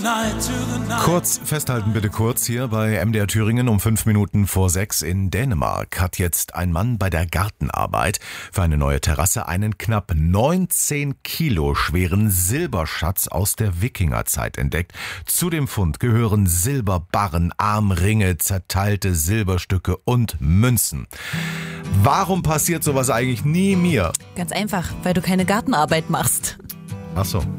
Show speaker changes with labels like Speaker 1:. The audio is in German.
Speaker 1: Kurz festhalten bitte kurz hier bei MDR Thüringen um 5 Minuten vor 6 in Dänemark hat jetzt ein Mann bei der Gartenarbeit für eine neue Terrasse einen knapp 19 Kilo schweren Silberschatz aus der Wikingerzeit entdeckt. Zu dem Fund gehören Silberbarren, Armringe, zerteilte Silberstücke und Münzen. Warum passiert sowas eigentlich nie mir?
Speaker 2: Ganz einfach, weil du keine Gartenarbeit machst.
Speaker 1: Ach so.